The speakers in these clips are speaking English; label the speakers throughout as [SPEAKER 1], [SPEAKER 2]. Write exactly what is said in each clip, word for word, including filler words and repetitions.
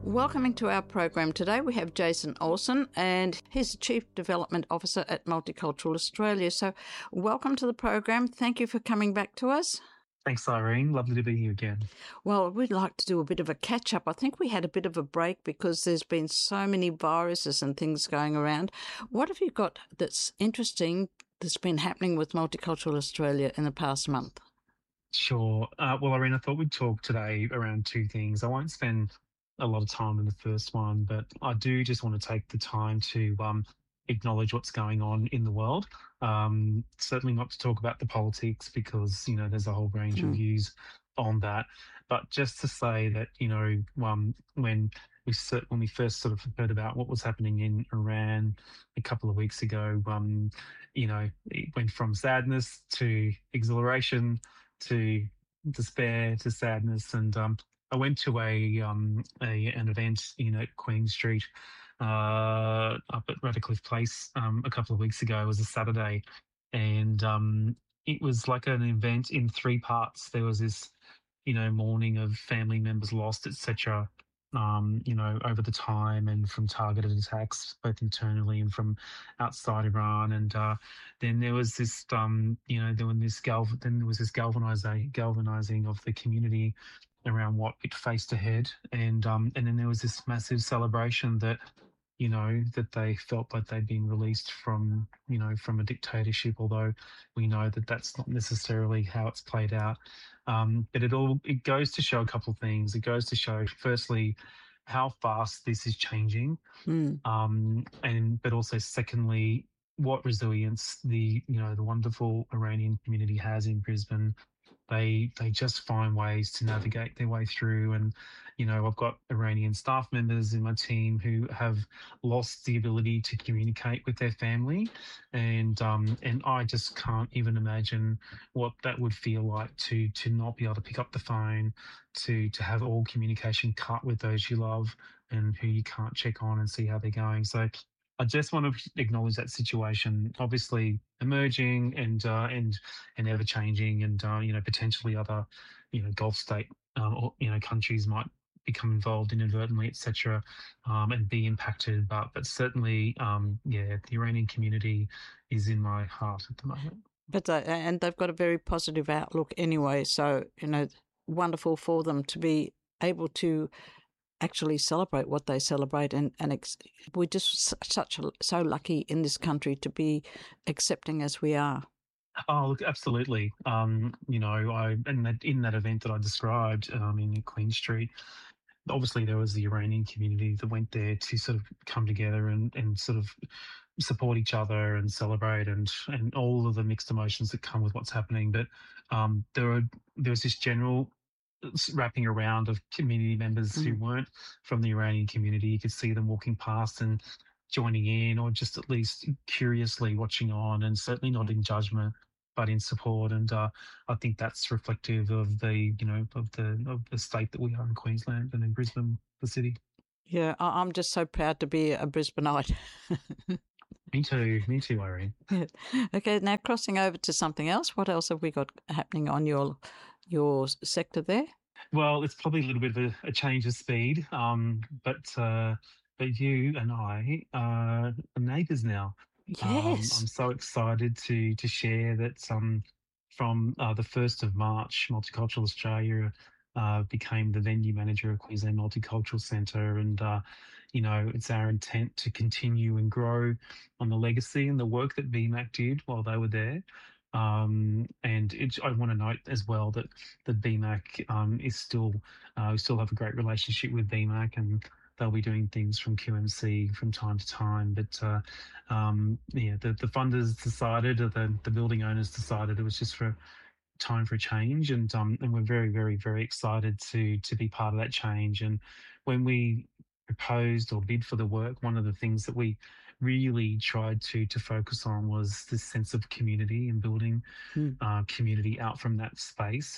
[SPEAKER 1] Welcoming to our program today, we have Jason Olsen, and he's the Chief Development Officer at Multicultural Australia. So welcome to the program. Thank you for coming back to us.
[SPEAKER 2] Thanks, Irene. Lovely to be here again.
[SPEAKER 1] Well, we'd like to do a bit of a catch-up. I think we had a bit of a break because there's been so many viruses and things going around. What have you got that's interesting that's been happening with Multicultural Australia in the past month?
[SPEAKER 2] Sure. Uh, well, Irene, I thought we'd talk today around two things. I won't spend a lot of time in the first one, but I do just want to take the time to um, acknowledge what's going on in the world. Um, certainly not to talk about the politics because, you know, there's a whole range
[SPEAKER 1] Mm.
[SPEAKER 2] of views on that. But just to say that, you know, um, when we cer- when we first sort of heard about what was happening in Iran a couple of weeks ago, um, you know, it went from sadness to exhilaration to despair to sadness. And um, I went to a, um, a an event in at Queen Street uh, up at Radcliffe Place um, a couple of weeks ago. It was a Saturday, and um, it was like an event in three parts. There was this, you know, mourning of family members lost, et cetera. Um, you know, over the time and from targeted attacks, both internally and from outside Iran. And uh, then there was this, um, you know, there was this gal- then there was this galvanizing, galvanizing of the community around what it faced ahead, and um, and then there was this massive celebration that, you know, that they felt like they'd been released from, you know, from a dictatorship. Although we know that that's not necessarily how it's played out. Um, but it all it goes to show a couple of things. It goes to show, firstly, how fast this is changing,
[SPEAKER 1] Mm.
[SPEAKER 2] um, and but also secondly, what resilience the you know the wonderful Iranian community has in Brisbane. They they just find ways to navigate their way through. And you know, I've got Iranian staff members in my team who have lost the ability to communicate with their family, and um, and I just can't even imagine what that would feel like to to not be able to pick up the phone, to to have all communication cut with those you love and who you can't check on and see how they're going. So I just want to acknowledge that situation, obviously emerging and uh, and and ever changing, and uh, you know, potentially other, you know, Gulf state um, or you know countries might become involved inadvertently, et cetera, um, and be impacted. But but certainly, um, yeah, the Iranian community is in my heart at the moment.
[SPEAKER 1] But they, and they've got a very positive outlook anyway. So, you know, wonderful for them to be able to actually celebrate what they celebrate. And, and ex- we're just such a, so lucky in this country to be accepting as we are.
[SPEAKER 2] Oh, look, absolutely. Um, you know, I and that in that event that I described um, in Queen Street, obviously there was the Iranian community that went there to sort of come together and, and sort of support each other and celebrate, and and all of the mixed emotions that come with what's happening. But um, there were there was this general wrapping around of community members who
[SPEAKER 1] Mm.
[SPEAKER 2] weren't from the Iranian community. You could see them walking past and joining in, or just at least curiously watching on, and certainly not in judgment, but in support. And uh, I think that's reflective of the, you know, of the of the state that we are in Queensland and in Brisbane, the city.
[SPEAKER 1] Yeah, I- I'm just so proud to be a Brisbaneite.
[SPEAKER 2] Me too, me too, Irene.
[SPEAKER 1] Yeah. Okay, now crossing over to something else. What else have we got happening on your your sector there?
[SPEAKER 2] Well, it's probably a little bit of a, a change of speed, um, but uh, but you and I are neighbours now. Um, I'm
[SPEAKER 1] Yes.
[SPEAKER 2] so excited to to share that um, from uh, the first of March, Multicultural Australia uh, became the venue manager of Queensland Multicultural Centre, and uh, you know, it's our intent to continue and grow on the legacy and the work that V MAC did while they were there. Um, and it, I want to note as well that that B MAC um, is still, uh, we still have a great relationship with B MAC, and they'll be doing things from Q M C from time to time. But uh, um, yeah, the, the funders decided, or the, the building owners decided it was just for time for a change, and um, and we're very, very, very excited to to be part of that change. And when we proposed or bid for the work, one of the things that we really tried to to focus on was this sense of community and building
[SPEAKER 1] Mm.
[SPEAKER 2] uh, community out from that space.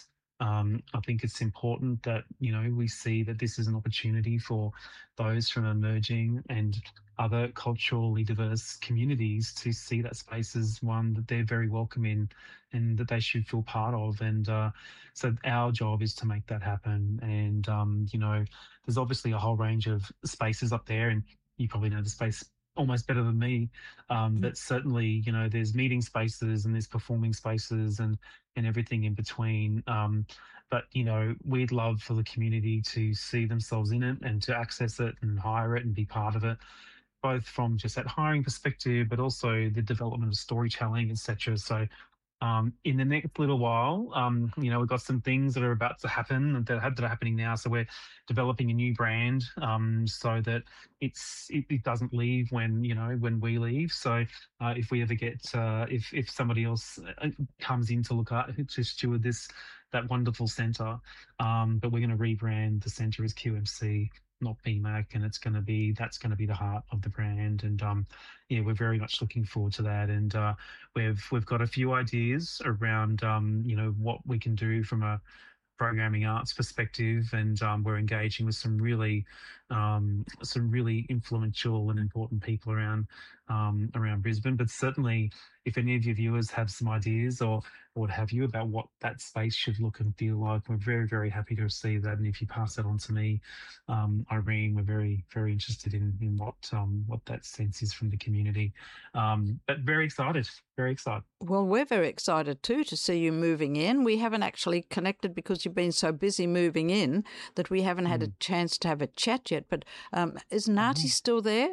[SPEAKER 2] Um, I think it's important that, you know, we see that this is an opportunity for those from emerging and other culturally diverse communities to see that space as one that they're very welcome in and that they should feel part of. And uh, so our job is to make that happen. And, um, you know, there's obviously a whole range of spaces up there, and you probably know the space almost better than me. Um,
[SPEAKER 1] Mm.
[SPEAKER 2] but certainly, you know, there's meeting spaces and there's performing spaces and and everything in between. Um, but you know, we'd love for the community to see themselves in it and to access it and hire it and be part of it, both from just that hiring perspective, but also the development of storytelling, et cetera. So um, in the next little while, um, you know, we've got some things that are about to happen that, have, that are happening now. So we're developing a new brand um, so that it's it, it doesn't leave when you know when we leave. So uh, if we ever get uh, if if somebody else uh, comes in to look at to steward this that wonderful centre, um, but we're going to rebrand the centre as Q M C, not B MAC, and it's going to be that's going to be the heart of the brand. And um, yeah, we're very much looking forward to that. And uh, we've we've got a few ideas around um, you know what we can do from a programming arts perspective, and um, we're engaging with some really um, some really influential and important people around um, around Brisbane. But certainly, if any of your viewers have some ideas or, or what have you about what that space should look and feel like, we're very very happy to receive that. And if you pass that on to me, um, Irene, we're very very interested in in what um, what that sense is from the community. Um, but very excited, very excited.
[SPEAKER 1] Well, we're very excited too to see you moving in. We haven't actually connected because you've been so busy moving in that we haven't had a
[SPEAKER 2] Mm.
[SPEAKER 1] chance to have a chat yet. But um, is Nati
[SPEAKER 2] Mhm.
[SPEAKER 1] still there?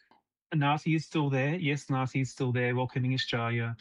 [SPEAKER 2] Nati is still there. Yes, Nati is still there, welcoming Australia.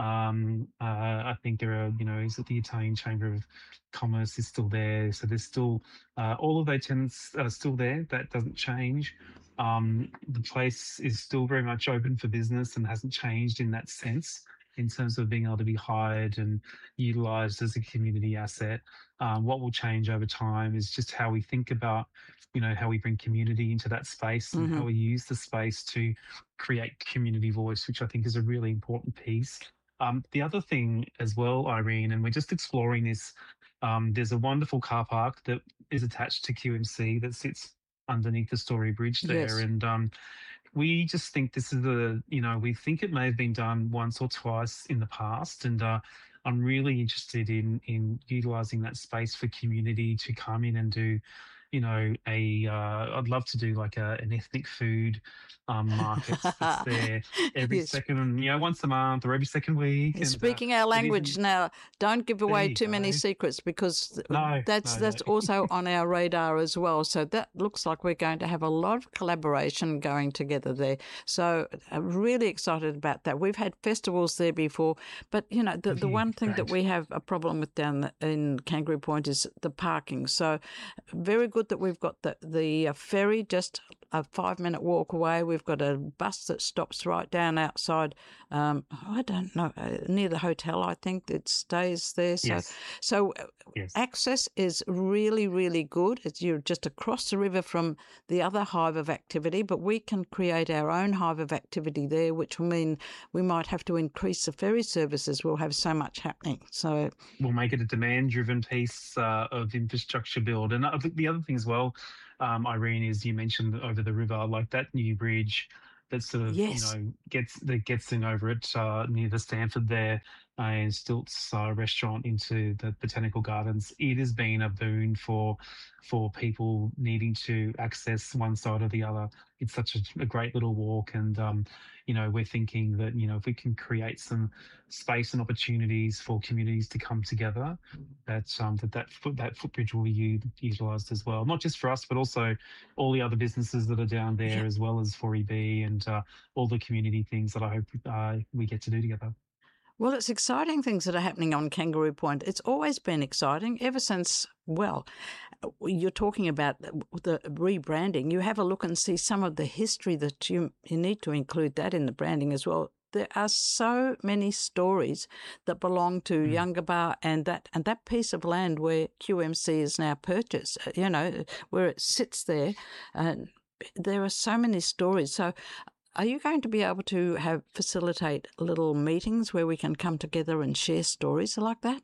[SPEAKER 2] Um, uh, I think there are, you know, is it the Italian Chamber of Commerce is still there. So there's still uh, all of those tenants are still there. That doesn't change. Um, the place is still very much open for business and hasn't changed in that sense in terms of being able to be hired and utilised as a community asset. Um, what will change over time is just how we think about, you know, how we bring community into that space and
[SPEAKER 1] Mm-hmm.
[SPEAKER 2] how we use the space to create community voice, which I think is a really important piece. Um, the other thing as well, Irene, and we're just exploring this, um, there's a wonderful car park that is attached to Q M C that sits underneath the Story Bridge there.
[SPEAKER 1] Yes.
[SPEAKER 2] And um, we just think this is the, you know, we think it may have been done once or twice in the past. And uh, I'm really interested in in utilising that space for community to come in and do, you know, a, uh, I'd love to do like a, an ethnic food um, market that's there every
[SPEAKER 1] Yes.
[SPEAKER 2] second, you know, once a month or every second week. And uh,
[SPEAKER 1] Speaking our
[SPEAKER 2] it
[SPEAKER 1] language
[SPEAKER 2] isn't,
[SPEAKER 1] now, don't give
[SPEAKER 2] there
[SPEAKER 1] away
[SPEAKER 2] you
[SPEAKER 1] too many
[SPEAKER 2] go.
[SPEAKER 1] secrets because
[SPEAKER 2] No,
[SPEAKER 1] that's
[SPEAKER 2] no, no.
[SPEAKER 1] that's also on our radar as well. So that looks like we're going to have a lot of collaboration going together there. So I'm really excited about that. We've had festivals there before, but you know the
[SPEAKER 2] Have
[SPEAKER 1] the
[SPEAKER 2] you?
[SPEAKER 1] one thing that
[SPEAKER 2] Great.
[SPEAKER 1] we have a problem with down in Kangaroo Point is the parking. So very good that we've got the the uh, ferry just a five minute walk away. We've got a bus that stops right down outside. Um, I don't know uh, near the hotel. I think it stays there. So
[SPEAKER 2] Yes,
[SPEAKER 1] so uh,
[SPEAKER 2] yes.
[SPEAKER 1] access is really really good. It's, you're just across the river from the other hive of activity, but we can create our own hive of activity there, which will mean we might have to increase the ferry services. We'll have so much happening. So
[SPEAKER 2] We'll make it a demand-driven piece uh, of infrastructure build. And I think the other thing as well, um, Irene, is you mentioned over the river, like that new bridge that sort of, you
[SPEAKER 1] yes.
[SPEAKER 2] know, gets that gets in over it uh, near the Stanford there uh, and Stilts uh, restaurant into the botanical gardens. It has been a boon for for people needing to access one side or the other. It's such a, a great little walk, and um, you know, we're thinking that you know if we can create some space and opportunities for communities to come together, that um, that that, foot, that footbridge will be utilised as well, not just for us, but also all the other businesses that are down
[SPEAKER 1] Yeah.
[SPEAKER 2] there, as well as four E B and uh, all the community things that I hope uh, we get to do together.
[SPEAKER 1] Well, it's exciting things that are happening on Kangaroo Point. It's always been exciting ever since, well, you're talking about the rebranding. You have a look and see some of the history that you, you need to include that in the branding as well. There are so many stories that belong to
[SPEAKER 2] Mm.
[SPEAKER 1] Yungabar and that and that piece of land where Q M C is now purchased, you know, where it sits there. And there are so many stories. So are you going to be able to have facilitate little meetings where we can come together and share stories like that?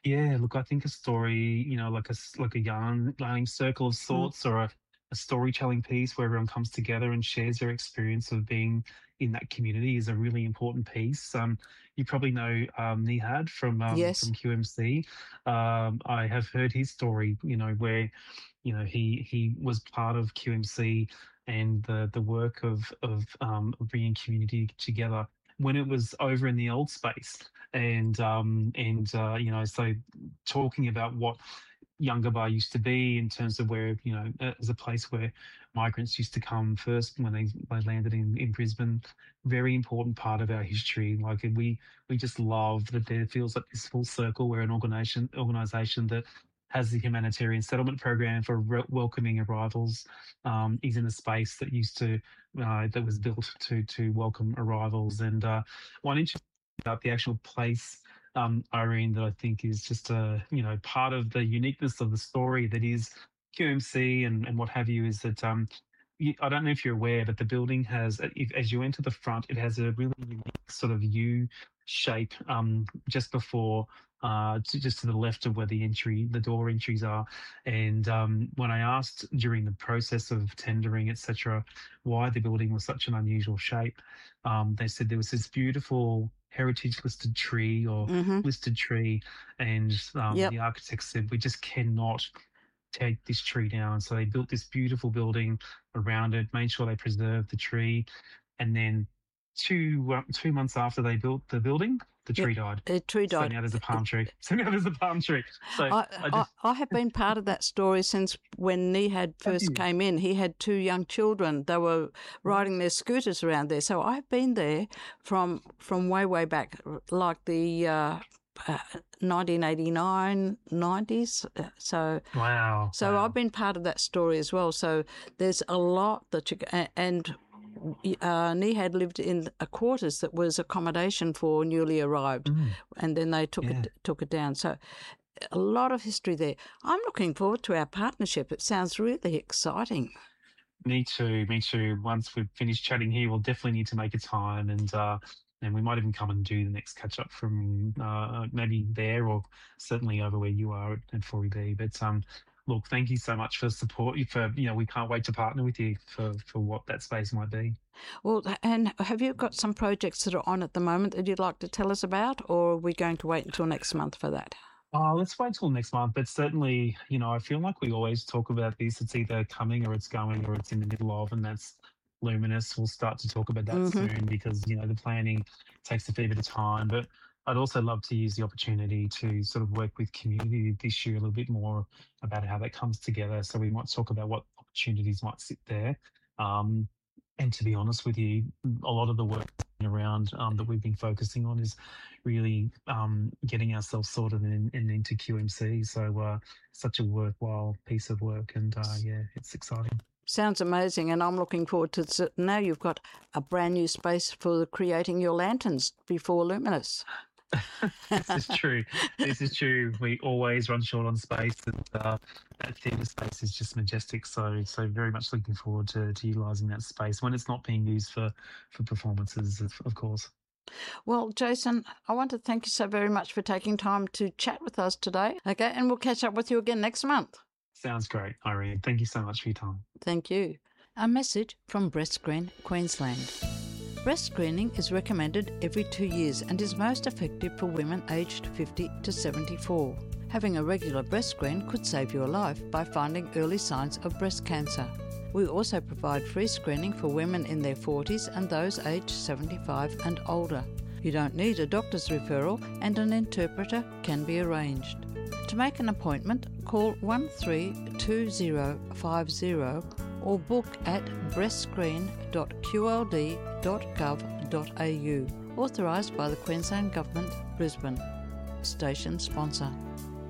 [SPEAKER 2] Yeah, look, I think a story, you know, like a s- like a yarn yarning circle of
[SPEAKER 1] Mm.
[SPEAKER 2] sorts, or a, a storytelling piece where everyone comes together and shares their experience of being in that community is a really important piece. Um, you probably know um, Nihad from um,
[SPEAKER 1] Yes.
[SPEAKER 2] from Q M C. Um, I have heard his story, you know, where you know he he was part of Q M C and the the work of of um, bringing community together when it was over in the old space, and um, and uh, you know, so talking about what Yungabar used to be in terms of where, you know, uh, as a place where migrants used to come first when they, they landed in, in Brisbane. Very important part of our history. Like we we just love that there feels like this full circle where an organisation organisation that has the humanitarian settlement program for re- welcoming arrivals um, is in a space that used to uh, that was built to to welcome arrivals. And uh, one interesting about the actual place, um, Irene, that I think is just a, you know, part of the uniqueness of the story that is Q M C and, and what have you, is that um, you, I don't know if you're aware, but the building has, uh, if, as you enter the front, it has a really unique sort of U shape um, just before, uh, to, just to the left of where the entry, the door entries are. And um, when I asked during the process of tendering, et cetera, why the building was such an unusual shape, um, they said there was this beautiful heritage listed tree or
[SPEAKER 1] Mm-hmm.
[SPEAKER 2] listed tree, and um,
[SPEAKER 1] Yep.
[SPEAKER 2] the architect said we just cannot take this tree down. So they built this beautiful building around it, made sure they preserved the tree, and then two uh, two months after they built the building, the
[SPEAKER 1] Yep.
[SPEAKER 2] tree died.
[SPEAKER 1] A tree
[SPEAKER 2] So
[SPEAKER 1] died.
[SPEAKER 2] now there's a palm tree. So now there's a palm tree. So
[SPEAKER 1] I,
[SPEAKER 2] I
[SPEAKER 1] I,
[SPEAKER 2] just
[SPEAKER 1] I have been part of that story since when Nihad
[SPEAKER 2] have
[SPEAKER 1] first
[SPEAKER 2] you.
[SPEAKER 1] came in. He had two young children. They were
[SPEAKER 2] Right.
[SPEAKER 1] riding their scooters around there. So I've been there from from way, way back, like the uh, uh, nineteen eighty-nine, nineties. Uh, So
[SPEAKER 2] Wow.
[SPEAKER 1] so I've
[SPEAKER 2] Wow.
[SPEAKER 1] been part of that story as well. So there's a lot that you a- and. Uh, Nihad lived in a quarters that was accommodation for newly arrived,
[SPEAKER 2] Mm,
[SPEAKER 1] and then they took
[SPEAKER 2] yeah.
[SPEAKER 1] it took it down. So a lot of history there. I'm looking forward to our partnership. It sounds really exciting.
[SPEAKER 2] Me too, me too. Once we've finished chatting here, we'll definitely need to make a time, and uh, and we might even come and do the next catch up from uh, maybe there, or certainly over where you are at, at four E B. But um, look, thank you so much for support. For, you know, we can't wait to partner with you for for what that space might be.
[SPEAKER 1] Well, and have you got some projects that are on at the moment that you'd like to tell us about, or are we going to wait until next month for that?
[SPEAKER 2] Oh, let's wait till next month. But certainly, you know, I feel like we always talk about this. It's either coming or it's going or it's in the middle of, and that's Luminous. We'll start to talk about that
[SPEAKER 1] Mm-hmm.
[SPEAKER 2] soon because, you know, the planning takes a fair bit of time. But I'd also love to use the opportunity to sort of work with community this year a little bit more about how that comes together. So we might talk about what opportunities might sit there. Um, and to be honest with you, a lot of the work around um, that we've been focusing on is really um, getting ourselves sorted and, and into Q M C. So uh, such a worthwhile piece of work, and uh, yeah, it's exciting.
[SPEAKER 1] Sounds amazing, and I'm looking forward to it. Now you've got a brand new space for creating your lanterns before Luminous.
[SPEAKER 2] This is true. This is true. We always run short on space, and uh, that theatre space is just majestic. So, so very much looking forward to, to utilising that space when it's not being used for for performances, of, of course.
[SPEAKER 1] Well, Jason, I want to thank you so very much for taking time to chat with us today. Okay, and we'll catch up with you again next month.
[SPEAKER 2] Sounds great, Irene. Thank you so much for your time.
[SPEAKER 1] Thank you. A message from Breast Screen Queensland. Breast screening is recommended every two years and is most effective for women aged fifty to seventy-four. Having a regular breast screen could save your life by finding early signs of breast cancer. We also provide free screening for women in their forties and those aged seventy-five and older. You don't need a doctor's referral and an interpreter can be arranged. To make an appointment, call one three two zero five zero or book at breastscreen dot q l d dot gov dot a u. Authorised by the Queensland Government, Brisbane. Station sponsor.